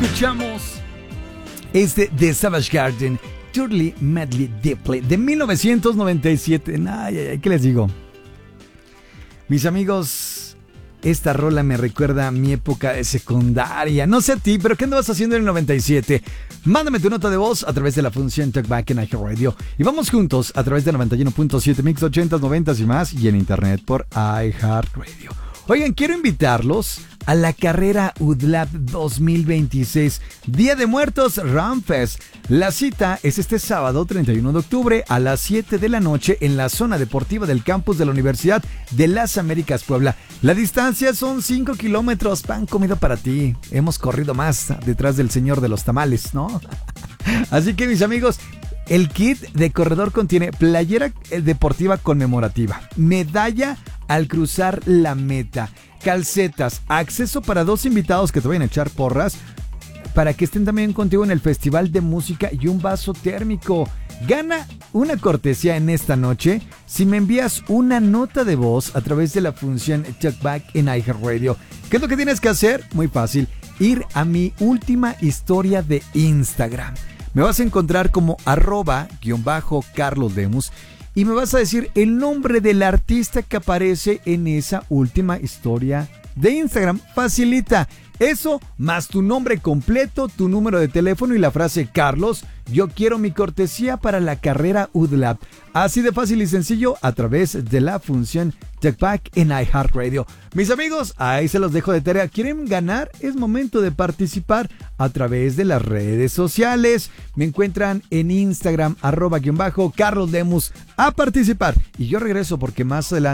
Escuchamos de Savage Garden, Turley Madly Deeply, de 1997. Ay, ¿qué les digo? Mis amigos, esta rola me recuerda a mi época de secundaria. No sé a ti, pero ¿qué andabas haciendo en el 97? Mándame tu nota de voz a través de la función Talkback en iHeartRadio. Y vamos juntos a través de 91.7 Mix 80s, 90s y más, y en internet por iHeartRadio. Oigan, quiero invitarlos a la carrera UDLAP 2026, Día de Muertos Runfest. La cita es este sábado 31 de octubre a las 7 de la noche en la zona deportiva del campus de la Universidad de las Américas Puebla. La distancia son 5 kilómetros, pan comido para ti. Hemos corrido más detrás del señor de los tamales, ¿no? Así que mis amigos, el kit de corredor contiene playera deportiva conmemorativa, medalla al cruzar la meta, calcetas, acceso para 2 invitados que te vayan a echar porras para que estén también contigo en el festival de música y un vaso térmico. Gana una cortesía en esta noche si me envías una nota de voz a través de la función Talkback en iHeartRadio. ¿Qué es lo que tienes que hacer? Muy fácil, ir a mi última historia de Instagram. Me vas a encontrar como @_Carlos Lemus y me vas a decir el nombre del artista que aparece en esa última historia de Instagram. Facilita. Eso, más tu nombre completo, tu número de teléfono y la frase: Carlos, yo quiero mi cortesía para la carrera UDLAP. Así de fácil y sencillo a través de la función Talkback en iHeartRadio. Mis amigos, ahí se los dejo de tarea. ¿Quieren ganar? Es momento de participar a través de las redes sociales. Me encuentran en Instagram @_Carlos Lemus a participar. Y yo regreso porque más adelante